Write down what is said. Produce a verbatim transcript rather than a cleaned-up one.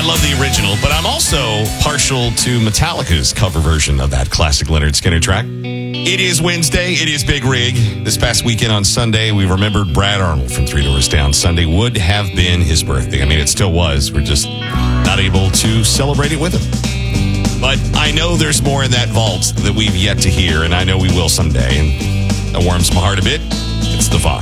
I love the original, but I'm also partial to Metallica's cover version of that classic Lynyrd Skynyrd track. It is Wednesday. It is Big Rig. This past weekend on Sunday, we remembered Brad Arnold from Three Doors Down. Sunday would have been his birthday. I mean, it still was. We're just not able to celebrate it with him. But I know there's more in that vault that we've yet to hear, and I know we will someday. And that warms my heart a bit. It's the Vox.